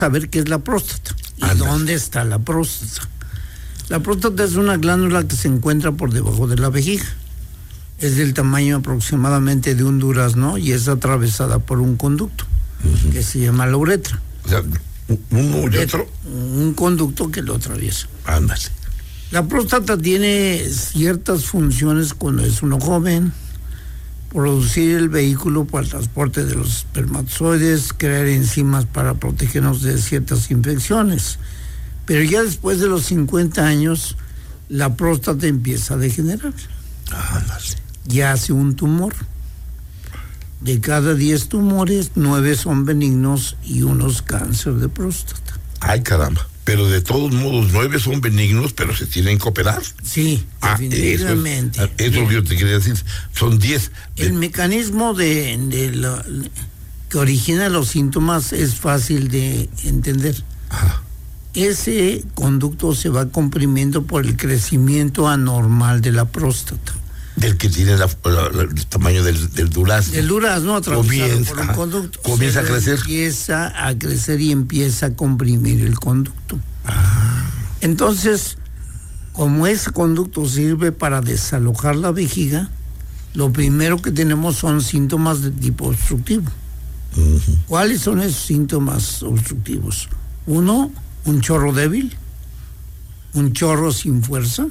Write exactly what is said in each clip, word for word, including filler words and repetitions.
saber qué es la próstata y Anda. dónde está la próstata. La próstata es una glándula que se encuentra por debajo de la vejiga. Es del tamaño aproximadamente de un durazno y es atravesada por un conducto uh-huh. que se llama la uretra. O sea, uno y otro. Un conducto que lo atraviesa. Ándale. La próstata tiene ciertas funciones cuando es uno joven: producir el vehículo para el transporte de los espermatozoides, crear enzimas para protegernos de ciertas infecciones. Pero ya después de los cincuenta años, la próstata empieza a degenerar. Ándale. Ya hace un tumor. De cada diez tumores, nueve son benignos y uno es cáncer de próstata. Ay, caramba. Pero de todos modos, nueve son benignos, pero se tienen que operar. Sí, ah, definitivamente. Eso es, eso es lo que yo te quería decir. Son diez. El mecanismo de, de lo, que origina los síntomas es fácil de entender. Ajá. Ese conducto se va comprimiendo por el crecimiento anormal de la próstata. Del que tiene la, la, la, el tamaño del, del durazno. El durazno atravesado comienza, por un conducto. Comienza a crecer. Empieza a crecer y empieza a comprimir el conducto. Ah. Entonces, como ese conducto sirve para desalojar la vejiga, lo primero que tenemos son síntomas de tipo obstructivo. Uh-huh. ¿Cuáles son esos síntomas obstructivos? Uno, un chorro débil, un chorro sin fuerza,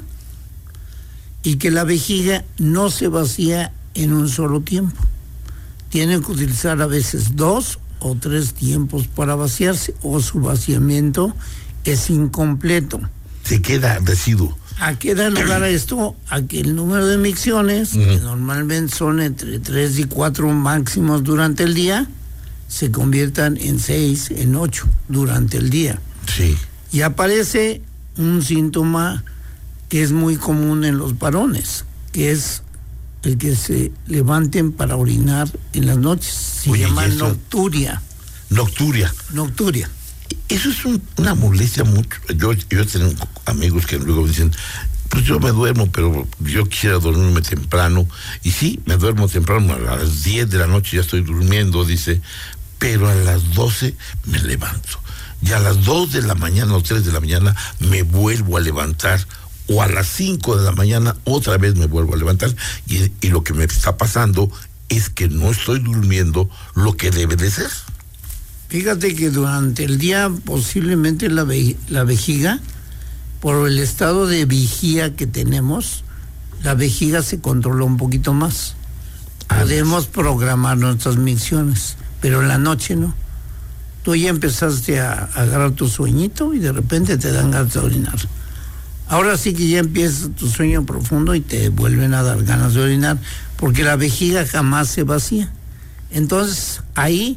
y que la vejiga no se vacía en un solo tiempo. Tiene que utilizar a veces dos o tres tiempos para vaciarse, o su vaciamiento es incompleto. Se queda residuo. ¿A qué da lugar a esto? A que el número de micciones, uh-huh. que normalmente son entre tres y cuatro máximos durante el día, se conviertan en seis, en ocho durante el día. Sí. Y aparece un síntoma que es muy común en los varones, que es el que se levanten para orinar en las noches. Se Oye, llama eso... nocturia. Nocturia. Nocturia. Eso es un, una molestia mucho. Yo, yo tengo amigos que luego me dicen, pues yo me duermo, pero yo quisiera dormirme temprano. Y sí, me duermo temprano, a las diez de la noche ya estoy durmiendo, dice, pero a las doce me levanto. Y a las dos de la mañana o tres de la mañana me vuelvo a levantar. O a las cinco de la mañana otra vez me vuelvo a levantar. Y, y lo que me está pasando es que no estoy durmiendo lo que debe de ser. Fíjate que durante el día posiblemente la, ve, la vejiga, por el estado de vigía que tenemos, la vejiga se controla un poquito más. Podemos programar nuestras micciones, pero en la noche no. Tú ya empezaste a, a agarrar tu sueñito y de repente te dan ganas de orinar. Ahora sí que ya empieza tu sueño profundo y te vuelven a dar ganas de orinar, porque la vejiga jamás se vacía. Entonces ahí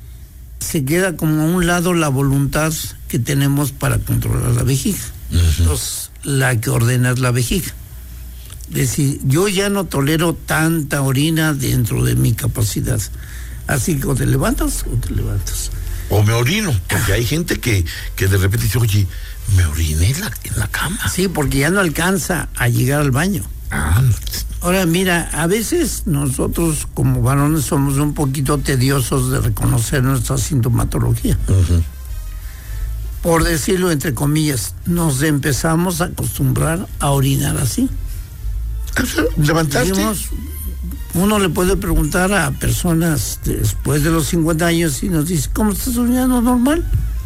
se queda como a un lado la voluntad que tenemos para controlar la vejiga. Uh-huh. Entonces la que ordena es la vejiga. Es decir, yo ya no tolero tanta orina dentro de mi capacidad. Así que o te levantas o te levantas. O me orino, porque hay gente que, que de repente dice, oye, me oriné en la, en la cama. Sí, porque ya no alcanza a llegar al baño. Ah. Ahora, mira, a veces nosotros como varones somos un poquito tediosos de reconocer nuestra sintomatología. Uh-huh. Por decirlo entre comillas, nos empezamos a acostumbrar a orinar así. ¿Levantaste? Digamos, uno le puede preguntar a personas después de los cincuenta años y nos dice, ¿cómo estás orinando? Normal.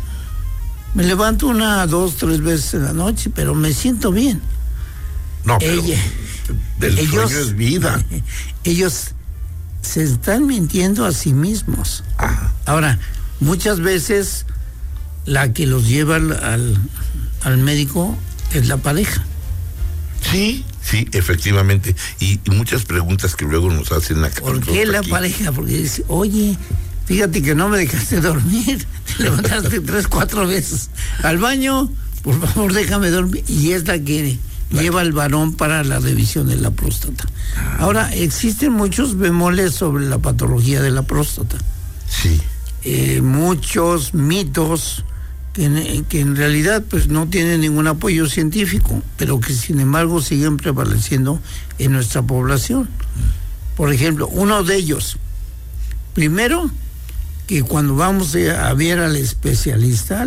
Me levanto una, dos, tres veces en la noche, pero me siento bien. No, pero Ella, el ellos, sueño es vida. Ellos se están mintiendo a sí mismos. Ajá. Ahora, muchas veces la que los lleva al, al, al médico es la pareja. Sí, sí, efectivamente. Y, y muchas preguntas que luego nos hacen la ¿Por qué la aquí? Pareja? Porque dice, oye, fíjate que no me dejaste dormir, te levantaste tres, cuatro veces al baño, por favor déjame dormir. Y es la que vale. lleva al varón para la revisión de la próstata. Ah. Ahora, existen muchos bemoles sobre la patología de la próstata. Sí. Eh, muchos mitos que en, que en realidad pues no tienen ningún apoyo científico, pero que sin embargo siguen prevaleciendo en nuestra población. Por ejemplo, uno de ellos, primero, que cuando vamos a ver al especialista,